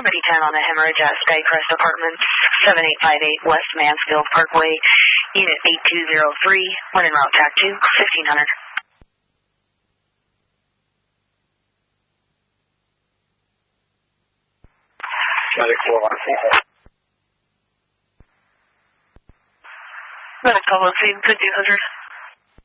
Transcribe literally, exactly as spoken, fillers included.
Property ten on the hemorrhage at Skycrest Apartments, seven eight five eight West Mansfield Parkway, Unit eight two zero three, when en route, tack two, fifteen hundred. Medic four one four. Medic twelve oh three, fifteen hundred.